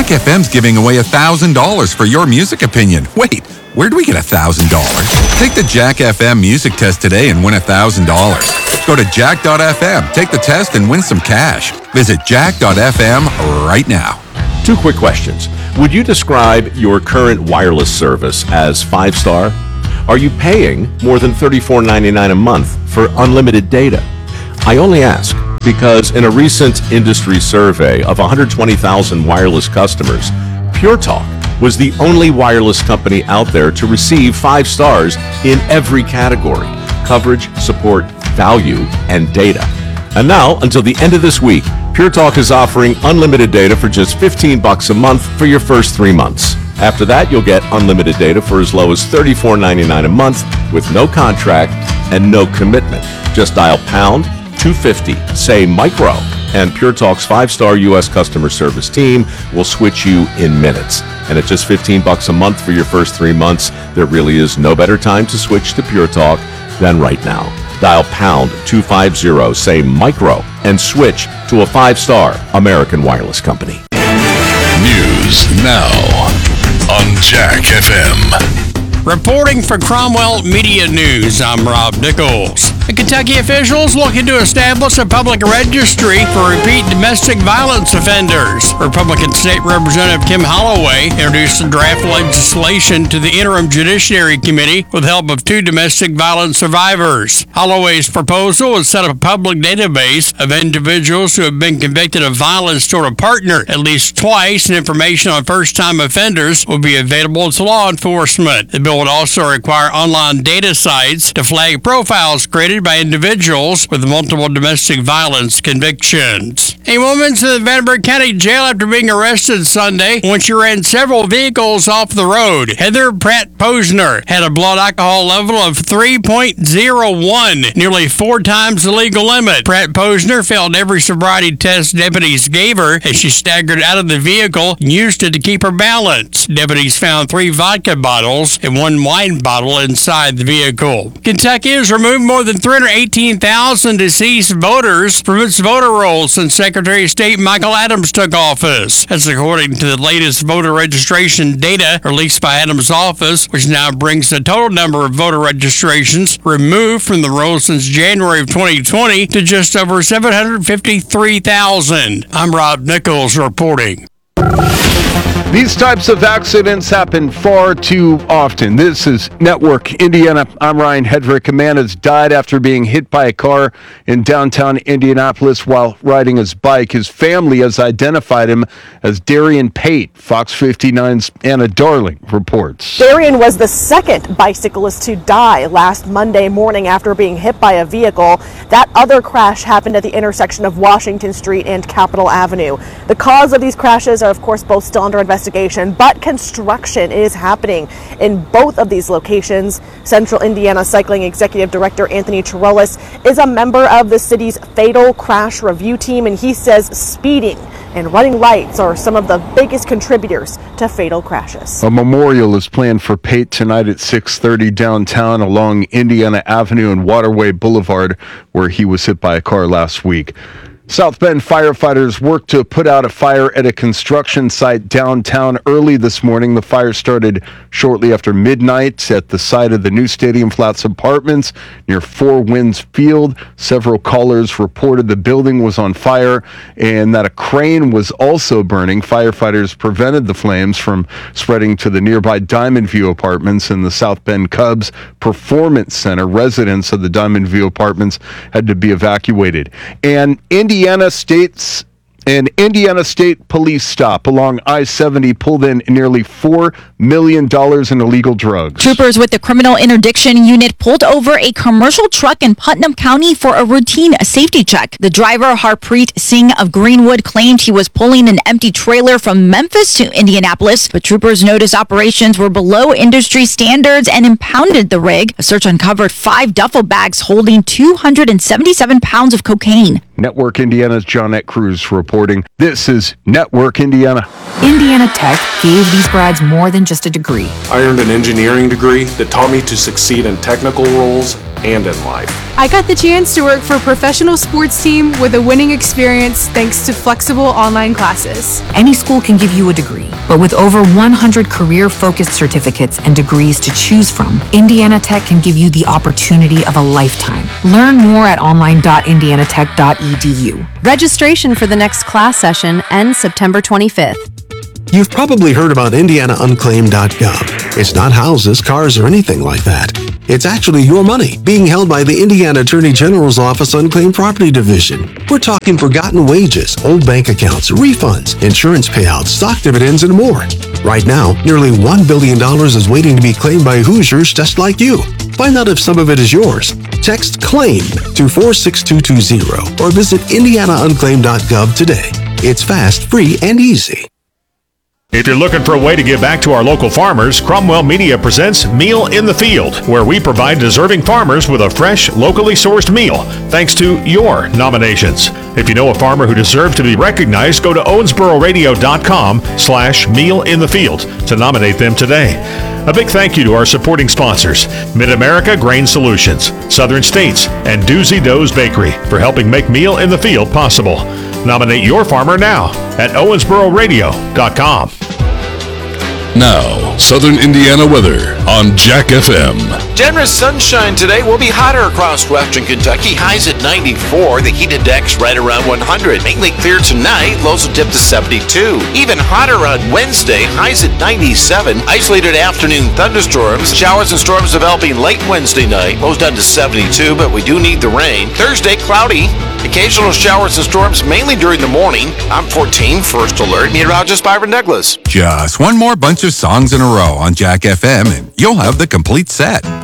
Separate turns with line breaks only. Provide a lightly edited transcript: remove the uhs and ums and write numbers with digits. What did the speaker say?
Jack FM's giving away $1,000 for your music opinion. Wait, where'd we get $1,000? Take the Jack FM music test today and win $1,000. Go to jack.fm, take the test, and win some cash. Visit jack.fm right now.
2 quick questions. Would you describe your current wireless service as 5-star? Are you paying more than $34.99 a month for unlimited data? I only ask because in a recent industry survey of 120,000 wireless customers, Pure Talk was the only wireless company out there to receive 5 stars in every category: coverage, support, value, and data. And now, until the end of this week, Pure Talk is offering unlimited data for just $15 a month for your first 3 months. After that, you'll get unlimited data for as low as $34.99 a month with no contract and no commitment. Just dial pound 250, say micro, and Pure Talk's 5-star U.S. customer service team will switch you in minutes. And at just $15 a month for your first 3 months, there really is no better time to switch to Pure Talk than right now. Dial pound 250, say micro, and switch to a 5-star American wireless company.
News now on Jack FM.
Reporting for Cromwell Media News, I'm Rob Nichols. The Kentucky officials looking to establish a public registry for repeat domestic violence offenders. Republican State Representative Kim Holloway introduced the draft legislation to the Interim Judiciary Committee with the help of 2 domestic violence survivors. Holloway's proposal would set up a public database of individuals who have been convicted of violence toward a partner at least twice, and information on first-time offenders will be available to law enforcement. The bill would also require online data sites to flag profiles created by individuals with multiple domestic violence convictions. A woman's in the Vanderbilt County Jail after being arrested Sunday when she ran several vehicles off the road. Heather Pratt Posner had a blood alcohol level of 3.01, nearly 4 times the legal limit. Pratt Posner failed every sobriety test deputies gave her as she staggered out of the vehicle and used it to keep her balance. Deputies found 3 vodka bottles and 1 wine bottle inside the vehicle. Kentucky has removed more than 318,000 deceased voters from its voter rolls since Secretary of State Michael Adams took office. That's according to the latest voter registration data released by Adams' office, which now brings the total number of voter registrations removed from the rolls since January of 2020 to just over 753,000. I'm Rob Nichols reporting.
These types of accidents happen far too often. This is Network Indiana. I'm Ryan Hedrick. A man has died after being hit by a car in downtown Indianapolis while riding his bike. His family has identified him as Darian Pate. Fox 59's Anna Darling reports.
Darian was the second bicyclist to die last Monday morning after being hit by a vehicle. That other crash happened at the intersection of Washington Street and Capitol Avenue. The cause of these crashes are, of course, both still under investigation, but construction is happening in both of these locations. Central Indiana Cycling Executive Director Anthony Chirolis is a member of the city's fatal crash review team, and he says speeding and running lights are some of the biggest contributors to fatal crashes.
A memorial is planned for Pate tonight at 6:30 downtown along Indiana Avenue and Waterway Boulevard, where he was hit by a car last week. South Bend firefighters worked to put out a fire at a construction site downtown early this morning. The fire started shortly after midnight at the site of the new Stadium Flats Apartments near Four Winds Field. Several callers reported the building was on fire and that a crane was also burning. Firefighters prevented the flames from spreading to the nearby Diamond View Apartments in the South Bend Cubs Performance Center. Residents of the Diamond View Apartments had to be evacuated. And Indiana State police stop along I-70 pulled in nearly $4 million in illegal drugs.
Troopers with the Criminal Interdiction Unit pulled over a commercial truck in Putnam County for a routine safety check. The driver, Harpreet Singh of Greenwood, claimed he was pulling an empty trailer from Memphis to Indianapolis, but troopers noticed operations were below industry standards and impounded the rig. A search uncovered 5 duffel bags holding 277 pounds of cocaine.
Network Indiana's Johnette Cruz reporting. This is Network Indiana.
Indiana Tech gave these grads more than just a degree.
I earned an engineering degree that taught me to succeed in technical roles
and in life.
I got the chance to work for a professional sports team with a winning experience thanks to flexible online classes.
Any school can give you a degree, but with over 100 career-focused certificates and degrees to choose from, Indiana Tech can give you the opportunity of a lifetime. Learn more at online.indianatech.edu.
Registration for the next class session ends September 25th.
You've probably heard about IndianaUnclaimed.gov. It's not houses, cars, or anything like that. It's actually your money being held by the Indiana Attorney General's Office Unclaimed Property Division. We're talking forgotten wages, old bank accounts, refunds, insurance payouts, stock dividends, and more. Right now, nearly $1 billion is waiting to be claimed by Hoosiers just like you. Find out if some of it is yours. Text CLAIM to 46220 or visit IndianaUnclaimed.gov today. It's fast, free, and easy.
If you're looking for a way to give back to our local farmers, Cromwell Media presents Meal in the Field, where we provide deserving farmers with a fresh, locally sourced meal, thanks to your nominations. If you know a farmer who deserves to be recognized, go to owensbororadio.com/mealinthefield to nominate them today. A big thank you to our supporting sponsors, Mid-America Grain Solutions, Southern States, and Doozy Doe's Bakery for helping make Meal in the Field possible. Nominate your farmer now at owensbororadio.com.
Now, Southern Indiana weather on Jack FM.
Generous sunshine today. Will be hotter across western Kentucky. Highs at 94. The heat index right around 100. Mainly clear tonight. Lows will dip to 72. Even hotter on Wednesday. Highs at 97. Isolated afternoon thunderstorms. Showers and storms developing late Wednesday night. Lows down to 72, but we do need the rain. Thursday, cloudy. Occasional showers and storms, mainly during the morning. I'm 14, First Alert. Meteorologist Byron Douglas.
Just one more bunch of songs in a row on Jack FM, and you'll have the complete set.